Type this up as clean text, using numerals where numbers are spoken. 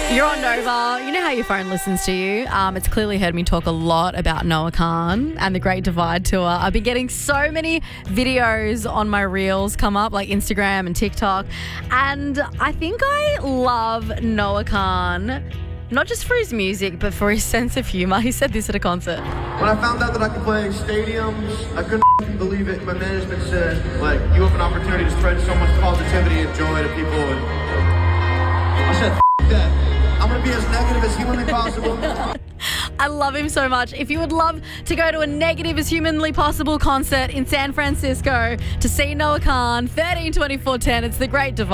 You're on Nova. You know how your phone listens to you. It's clearly heard me talk a lot about Noah Khan and the Great Divide Tour. I've been getting so many videos on my reels come up, like Instagram and TikTok. And I think I love Noah Khan, not just for his music, but for his sense of humor. He said this at a concert. When I found out that I could play stadiums, I couldn't believe it. My management said, like, you have an opportunity to spread so much positivity and joy to people. And I said, that. I'm going to be as negative as humanly possible. I love him so much. If you would love to go to a negative as humanly possible concert in San Francisco to see Noah Khan, 13 24 10, it's The Great Divide.